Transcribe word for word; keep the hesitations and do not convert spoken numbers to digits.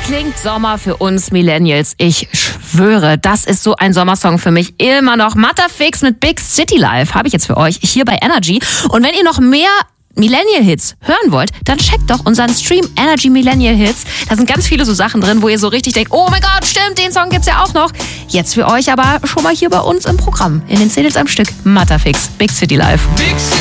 klingt Sommer für uns Millennials. Ich schwöre, das ist so ein Sommersong für mich. Immer noch Matterfix mit Big City Life habe ich jetzt für euch hier bei Energy. Und wenn ihr noch mehr Millennial-Hits hören wollt, dann checkt doch unseren Stream Energy Millennial Hits. Da sind ganz viele so Sachen drin, wo ihr so richtig denkt, oh mein Gott, stimmt, den Song gibt's ja auch noch. Jetzt für euch aber schon mal hier bei uns im Programm. In den Singles am Stück Matterfix, Big City Life. Big